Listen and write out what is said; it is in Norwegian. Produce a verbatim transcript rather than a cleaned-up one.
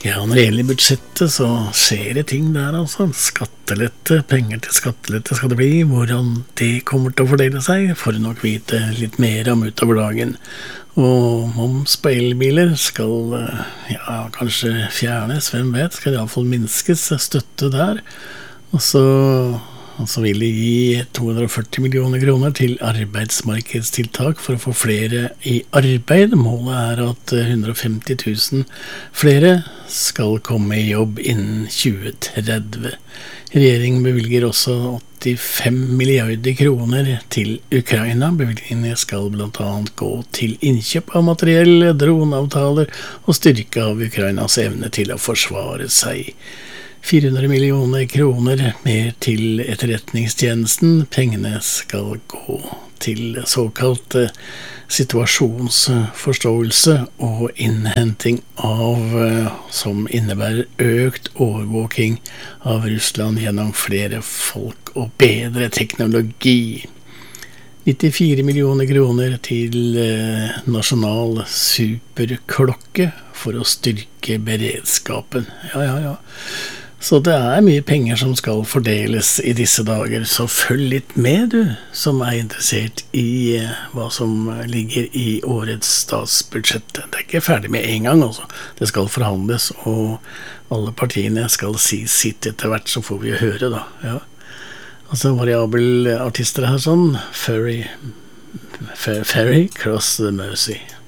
Ja, når det gjelder budsjettet, så skjer det ting der, altså. Skattelette, penger til skattelette skal det bli. Hvordan det kommer til å fordele seg, får du nok vite litt mer om utover dagen. Og moms på elbiler skal, ja, kanskje fjernes, hvem vet, skal i alle fall minskes støtte der. Og så... Og så vil de gi to hundre og førti millioner kroner til arbeidsmarkedstiltak for å få flere i arbeid. Målet er at hundre og femti tusen flere skal komme i jobb innen tjue tretti. Regjeringen bevilger også åttifem milliarder kroner til Ukraina. Bevilgningene skal blant annet gå til innkjøp av materiell, droneavtaler og styrke av Ukrainas evne til å forsvare seg. fire hundre millioner kroner mer til etterretningstjenesten. Pengene skal gå til såkalt situasjonsforståelse og innhenting av, som innebærer økt overvåking av Russland gjennom flere folk og bedre teknologi. nittifire millioner kroner til nasjonal superklokke for å styrke beredskapen. Ja, ja, ja. Så det er mye penger som skal fordeles i disse dager, så følg litt med du, som er interessert i hva som ligger i årets statsbudsjett. Det er ikke ferdig med en gang, altså. Det skal forhandles, og alle partiene skal si sitt etter hvert, så får vi høre da. Ja. Altså variabel artister her sånn, Ferry, Ferry Cross the Mersey.